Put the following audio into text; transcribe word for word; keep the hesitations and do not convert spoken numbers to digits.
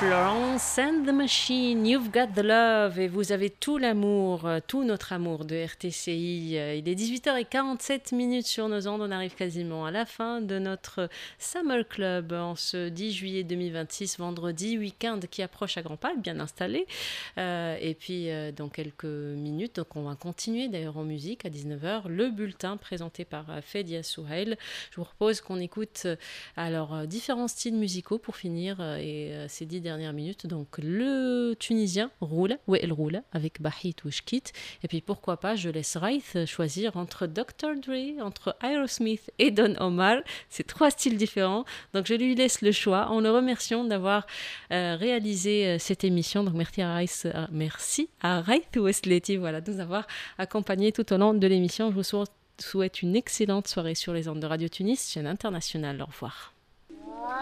Florence and the Machine, You've Got the Love, et vous avez tout l'amour, tout notre amour de R T C I. Il est dix-huit heures quarante-sept minutes sur nos ondes, on arrive quasiment à la fin de notre Summer Club en ce dix juillet deux mille vingt-six, vendredi, week-end qui approche à grands pas, bien installé. Euh, et puis euh, dans quelques minutes, donc on va continuer d'ailleurs en musique à dix-neuf heures, le bulletin présenté par Fedia Souhail. Je vous propose qu'on écoute alors euh, différents styles musicaux pour finir euh, et euh, ces dix dernières minutes. Donc le tunisien Roula, ouais elle Roula avec Bahit ou Shkit, et puis pourquoi pas je laisse Raith choisir entre docteur Dre, entre Aerosmith et Don Omar. C'est trois styles différents, donc je lui laisse le choix en le remerciant d'avoir euh, réalisé euh, cette émission. Donc merci à Raith, euh, merci à Raith Ouesleti, voilà, de nous avoir accompagnés tout au long de l'émission. Je vous souhaite souhaite une excellente soirée sur les ondes de Radio Tunis, chaîne internationale. Au revoir.